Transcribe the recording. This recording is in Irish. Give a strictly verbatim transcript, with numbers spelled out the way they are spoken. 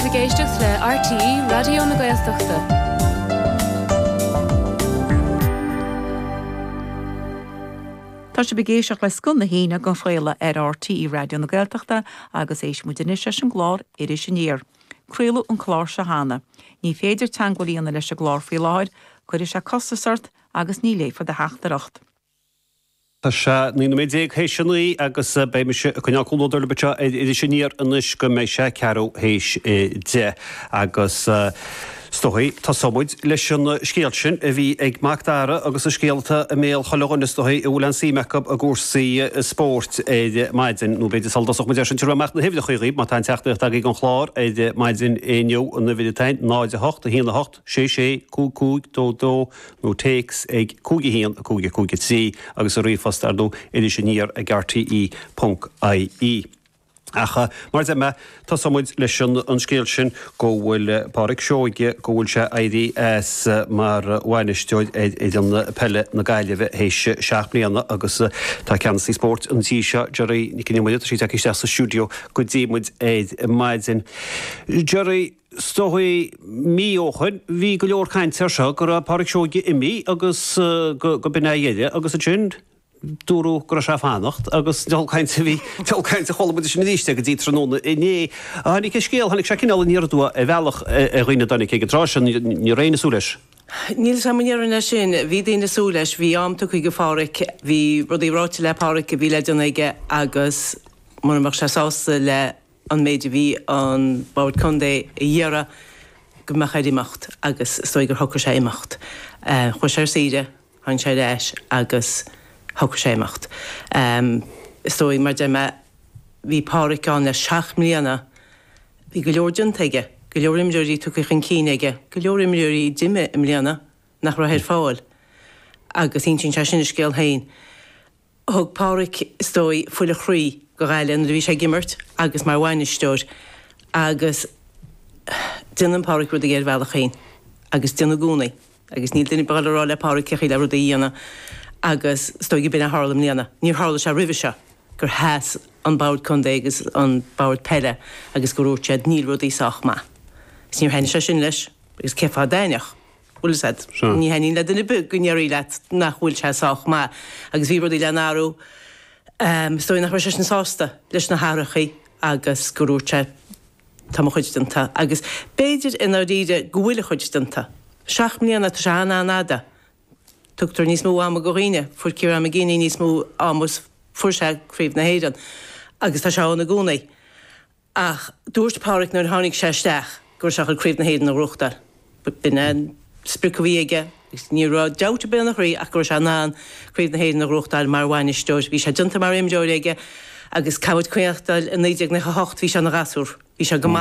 Tá géisteach le R T E Radio na Gaeltachta. Tá sé begéiseach le scunna hína go fréile ar R T E Radio na Gaeltachta agus éis muidirnis an glár idir sin níor. Cruúla an chlár se hána. Ní féidir tangolíonna leis a glár fí láir, chuir se costasart agus ní léfa de heachtarocht. Tá se ní mé déag hééis sinnaí agus bé me se chuneachúidir le bete idir sin níor inis go méid se ceú hééis de agus Stohi, tá samúid leis an scéalt sin a bhí ag macdára agus a scéalta a méal cholaganna stohi i bhfuil símecab a gúsaí sport é maidin nó beidir saldas mu sin tuach na hefide chuirí má tain teachtaach ag an chlár é maidin éniu an na viditain náide hocht a híanana hocht sé sé cú cúig dó dó nó takes ag cúgi hían a cúgi cúgi sí agus a riomfast ardú idir sin níor ag R T E dot I E. Acha, mar me tá samúid leis an scéal sin go bhfuil páric seoige go bhfuil se éirí as mar bhainisteoid é an pelle na gaiileh hééis seach blianana agus tá ceansaí sport an tí se Jerry ní cinimiid sí teiste sa stúdio go ddímuid éid maidin. Jerry, stohui mí óchain, hí go leor chaint ar seo gur a páric seoige imi agus go bina dhéide agus a tsin dúrú go se fánacht agus dulcaint bhí dulcaint a chola sin níiste go dtí tróna iné. Hannig scéal hannig se cinál níardú a bhealach a roiine donnig ag rá ní réine súleis. Níl samíarna sin bhí daine súleis bhí amta chuig go fáric bhí rudí ráte le páric a bhí le donnaige agus marach se sásta le an méidir bhí an báid chundé i dhéara go mechaidímacht agus stoi gur thugur sé imacht. Chu sé síide an sé leis agus thugur sé imacht. Stoi mar de me bhí páric an le seach mlíana bhí go leor diontaige, go leor imdúirí tu chun cíneige, go leor imdúirí diime mlíana nach ra héir fáil agus ín sin se sin scéal hain. Thug páric stoi fulla chrí go gaile an bhí sé gimmert agus mar bhainisteir agus dunan páric rud a géir bhealach chéin agus duna gúnaí agus níl duine bailrá le páric cechi le rud a dhéana agus stoi go bina hálam líana. Níor hála se rih se gur heas an báid chundé agus an báid pelle agus go rútead níl rud í sách má. Is níor hen se sin leis agus cefa daineach. Úlasad, ní henin le duna bug gunnearí le nach bhfuil se sách má agus bhí rud í le náú stoi nach se sin sásta leis na hárachaí agus go rúte tá chuidtanta agus béidir ina ríide gohfuile chuidtanta. Seach mlíana tá se anna nada. Tugtar níos mó am a goghine, fur cír am a gine níos mó amos fur se críomh na héirean, agus tá se na gúnaí. Ach, dúirt páric nar tháinig sé steach, gur seach a críomh na héirean na ruachtar. Bine spricomhíige, ní rá deouta be nach rí, ach gur se ná críomh na héirean na ruachtar mar bhainisteir, bhí sé dunta mar imdeoir aige, agus cabhad cuiachtal in éideag na hocht bhí se na gasúr, bhí se go